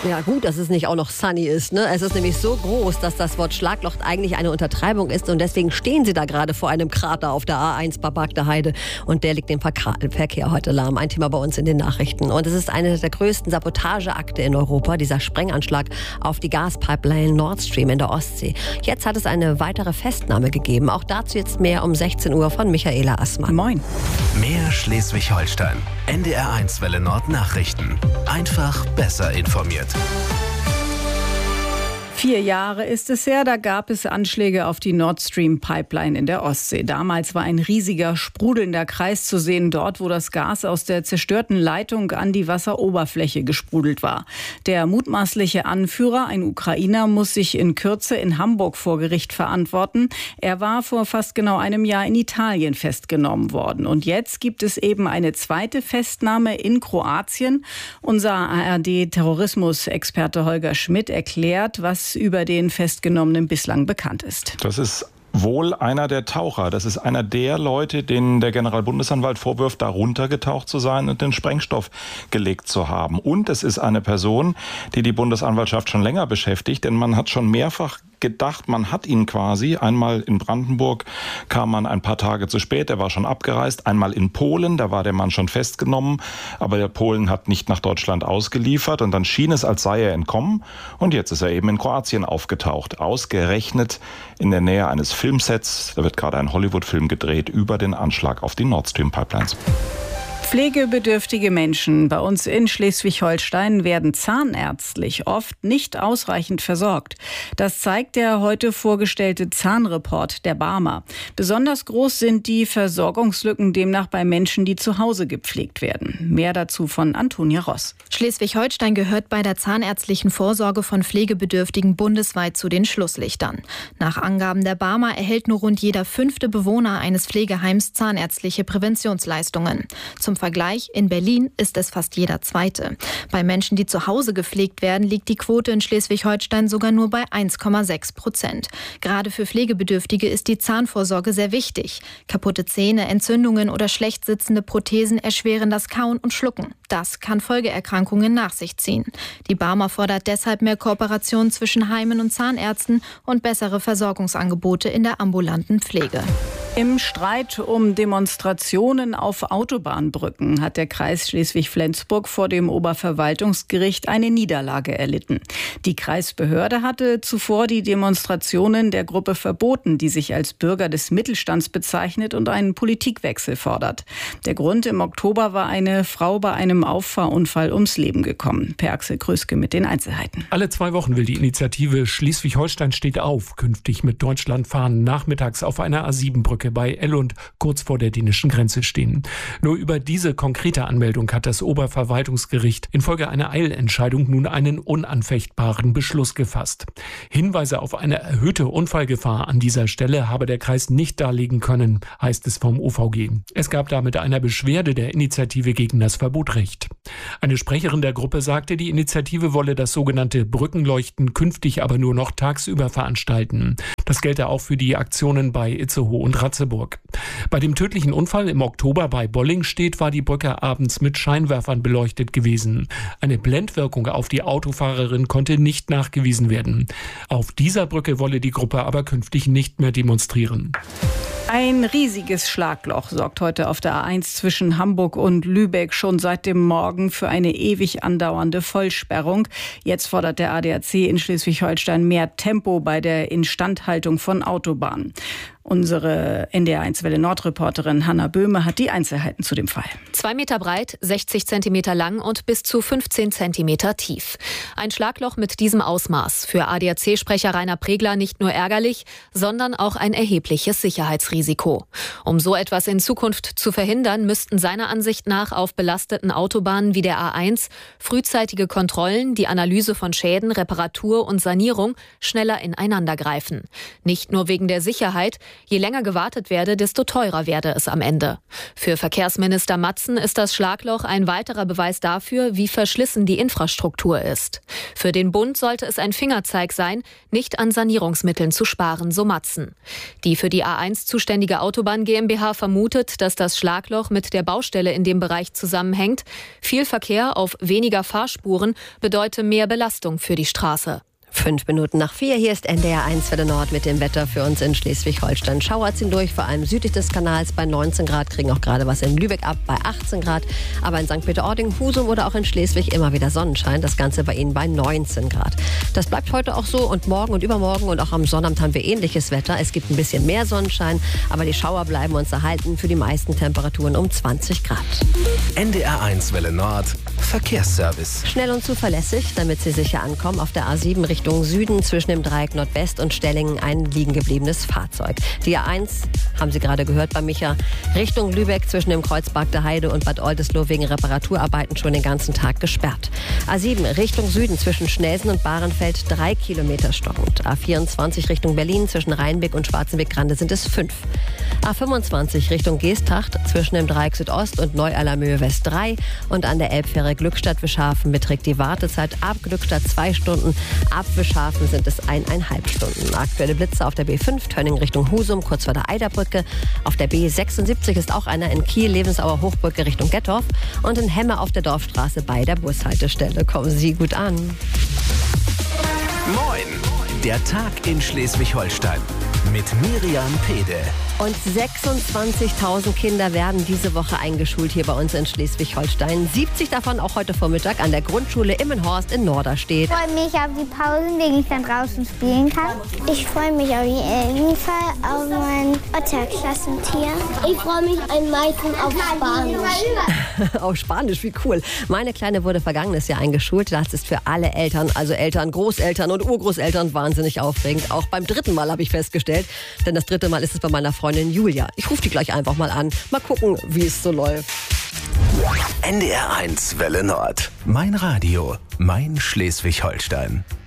Ja gut, dass es nicht auch noch sunny ist, ne? Es ist nämlich so groß, dass das Wort Schlagloch eigentlich eine Untertreibung ist und deswegen stehen sie da gerade vor einem Krater auf der A1 bei Bagde-Heide und der liegt dem Verkehr heute lahm. Ein Thema bei uns in den Nachrichten. Und es ist eine der größten Sabotageakte in Europa, dieser Sprenganschlag auf die Gaspipeline Nord Stream in der Ostsee. Jetzt hat es eine weitere Festnahme gegeben. Auch dazu jetzt mehr um 16 Uhr von Michaela Assmann. Moin. Mehr Schleswig-Holstein. NDR1 Welle Nord Nachrichten. Einfach besser informiert. 4 Jahre ist es her, da gab es Anschläge auf die Nord Stream Pipeline in der Ostsee. Damals war ein riesiger, sprudelnder Kreis zu sehen, dort, wo das Gas aus der zerstörten Leitung an die Wasseroberfläche gesprudelt war. Der mutmaßliche Anführer, ein Ukrainer, muss sich in Kürze in Hamburg vor Gericht verantworten. Er war vor fast genau einem Jahr in Italien festgenommen worden. Und jetzt gibt es eben eine zweite Festnahme in Kroatien. Unser ARD-Terrorismusexperte Holger Schmidt erklärt, was über den Festgenommenen bislang bekannt ist. Das ist wohl einer der Taucher. Das ist einer der Leute, denen der Generalbundesanwalt vorwirft, da runtergetaucht zu sein und den Sprengstoff gelegt zu haben. Und es ist eine Person, die die Bundesanwaltschaft schon länger beschäftigt, denn man hat schon mehrfach gedacht, man hat ihn quasi. Einmal in Brandenburg kam man ein paar Tage zu spät, er war schon abgereist. Einmal in Polen, da war der Mann schon festgenommen, aber der Polen hat nicht nach Deutschland ausgeliefert und dann schien es, als sei er entkommen. Und jetzt ist er eben in Kroatien aufgetaucht, ausgerechnet in der Nähe eines Filmsets. Da wird gerade ein Hollywood-Film gedreht über den Anschlag auf die Nord Stream Pipelines. Pflegebedürftige Menschen bei uns in Schleswig-Holstein werden zahnärztlich oft nicht ausreichend versorgt. Das zeigt der heute vorgestellte Zahnreport der BARMER. Besonders groß sind die Versorgungslücken demnach bei Menschen, die zu Hause gepflegt werden. Mehr dazu von Antonia Ross. Schleswig-Holstein gehört bei der zahnärztlichen Vorsorge von Pflegebedürftigen bundesweit zu den Schlusslichtern. Nach Angaben der BARMER erhält nur rund jeder 5. Bewohner eines Pflegeheims zahnärztliche Präventionsleistungen. Zum Vergleich, in Berlin ist es fast jeder 2. Bei Menschen, die zu Hause gepflegt werden, liegt die Quote in Schleswig-Holstein sogar nur bei 1,6%. Gerade für Pflegebedürftige ist die Zahnvorsorge sehr wichtig. Kaputte Zähne, Entzündungen oder schlecht sitzende Prothesen erschweren das Kauen und Schlucken. Das kann Folgeerkrankungen nach sich ziehen. Die BARMER fordert deshalb mehr Kooperation zwischen Heimen und Zahnärzten und bessere Versorgungsangebote in der ambulanten Pflege. Im Streit um Demonstrationen auf Autobahnbrücken hat der Kreis Schleswig-Flensburg vor dem Oberverwaltungsgericht eine Niederlage erlitten. Die Kreisbehörde hatte zuvor die Demonstrationen der Gruppe verboten, die sich als Bürger des Mittelstands bezeichnet und einen Politikwechsel fordert. Der Grund: im Oktober war eine Frau bei einem Auffahrunfall ums Leben gekommen. Per Axel Krüske mit den Einzelheiten. Alle 2 Wochen will die Initiative Schleswig-Holstein steht auf künftig mit Deutschlandfahnen nachmittags auf einer A7-Brücke bei Ellund kurz vor der dänischen Grenze stehen. Nur über diese konkrete Anmeldung hat das Oberverwaltungsgericht infolge einer Eilentscheidung nun einen unanfechtbaren Beschluss gefasst. Hinweise auf eine erhöhte Unfallgefahr an dieser Stelle habe der Kreis nicht darlegen können, heißt es vom OVG. Es gab damit einer Beschwerde der Initiative gegen das Verbot recht. Eine Sprecherin der Gruppe sagte, die Initiative wolle das sogenannte Brückenleuchten künftig aber nur noch tagsüber veranstalten. Das gelte auch für die Aktionen bei Itzehoe und Ratzeburg. Bei dem tödlichen Unfall im Oktober bei Bollingstedt war die Brücke abends mit Scheinwerfern beleuchtet gewesen. Eine Blendwirkung auf die Autofahrerin konnte nicht nachgewiesen werden. Auf dieser Brücke wolle die Gruppe aber künftig nicht mehr demonstrieren. Ein riesiges Schlagloch sorgt heute auf der A1 zwischen Hamburg und Lübeck schon seit dem Morgen für eine ewig andauernde Vollsperrung. Jetzt fordert der ADAC in Schleswig-Holstein mehr Tempo bei der Instandhaltung von Autobahnen. Unsere NDR1 Welle Nord-Reporterin Hanna Böhme hat die Einzelheiten zu dem Fall. 2 Meter breit, 60 Zentimeter lang und bis zu 15 Zentimeter tief. Ein Schlagloch mit diesem Ausmaß. Für ADAC-Sprecher Rainer Pregler nicht nur ärgerlich, sondern auch ein erhebliches Sicherheitsrisiko. Um so etwas in Zukunft zu verhindern, müssten seiner Ansicht nach auf belasteten Autobahnen wie der A1 frühzeitige Kontrollen, die Analyse von Schäden, Reparatur und Sanierung schneller ineinander greifen. Nicht nur wegen der Sicherheit, Je länger gewartet werde, desto teurer werde es am Ende. Für Verkehrsminister Matzen ist das Schlagloch ein weiterer Beweis dafür, wie verschlissen die Infrastruktur ist. Für den Bund sollte es ein Fingerzeig sein, nicht an Sanierungsmitteln zu sparen, so Matzen. Die für die A1 zuständige Autobahn GmbH vermutet, dass das Schlagloch mit der Baustelle in dem Bereich zusammenhängt. Viel Verkehr auf weniger Fahrspuren bedeute mehr Belastung für die Straße. 5 Minuten nach 4, hier ist NDR 1 Welle Nord mit dem Wetter für uns in Schleswig-Holstein. Schauer ziehen durch, vor allem südlich des Kanals bei 19 Grad, kriegen auch gerade was in Lübeck ab bei 18 Grad. Aber in St. Peter-Ording, Husum oder auch in Schleswig immer wieder Sonnenschein, das Ganze bei Ihnen bei 19 Grad. Das bleibt heute auch so und morgen und übermorgen und auch am Sonnabend haben wir ähnliches Wetter. Es gibt ein bisschen mehr Sonnenschein, aber die Schauer bleiben uns erhalten, für die meisten Temperaturen um 20 Grad. NDR 1 Welle Nord, Verkehrsservice. Schnell und zuverlässig, damit Sie sicher ankommen, auf der A7 Richtung Süden zwischen dem Dreieck Nordwest und Stellingen ein liegen gebliebenes Fahrzeug. Die A1, haben Sie gerade gehört bei Micha, Richtung Lübeck zwischen dem Kreuz Bagde Heide und Bad Oldesloe wegen Reparaturarbeiten schon den ganzen Tag gesperrt. A7 Richtung Süden zwischen Schnelsen und Bahrenfeld 3 Kilometer stockend. A24 Richtung Berlin zwischen Rheinbeck und Schwarzenbeck-Grande sind es 5. A25 Richtung Geesthacht zwischen dem Dreieck Südost und Neu-Allermöhe West 3 und an der Elbfähre Glückstadt-Wischhafen beträgt die Wartezeit ab Glückstadt 2 Stunden, ab Wischhafen sind es 1,5 Stunden. Aktuelle Blitze auf der B5 Tönning Richtung Husum kurz vor der Eiderbrücke. Auf der B76 ist auch einer in Kiel Lebensauer Hochbrücke Richtung Gettorf und in Hemme auf der Dorfstraße bei der Bushaltestelle. Kommen Sie gut an. Moin! Der Tag in Schleswig-Holstein mit Miriam Pede. Und 26.000 Kinder werden diese Woche eingeschult hier bei uns in Schleswig-Holstein. 70 davon auch heute Vormittag an der Grundschule Immenhorst in Norderstedt. Ich freue mich auf die Pausen, wegen ich dann draußen spielen kann. Ich freue mich auf jeden Fall auf mein Otterklassentier. Ich freue mich am meisten auf Spanisch. Auf Spanisch, wie cool. Meine Kleine wurde vergangenes Jahr eingeschult. Das ist für alle Eltern, also Eltern, Großeltern und Urgroßeltern wahnsinnig aufregend. Auch beim 3. Mal habe ich festgestellt. Denn das 3. Mal ist es bei meiner Freundin Julia. Ich rufe die gleich einfach mal an. Mal gucken, wie es so läuft. NDR 1 Welle Nord. Mein Radio, mein Schleswig-Holstein.